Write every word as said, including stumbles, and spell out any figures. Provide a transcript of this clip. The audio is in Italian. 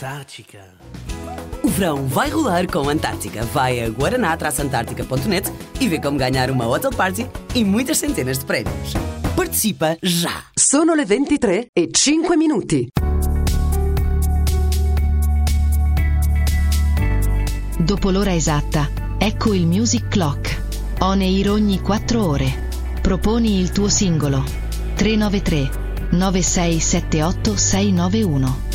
Antártica. O verão vai rolar com Antártica. Vai a guaraná antártica ponto net e vê como ganhar uma hotel party e muitas centenas de prémios. Participa já! Sono le ventitré e cinque minuti. Dopo l'ora esatta, ecco il Music Clock. On air ogni quattro ore. Proponi il tuo singolo. tre nove tre nove sei sette otto sei nove uno.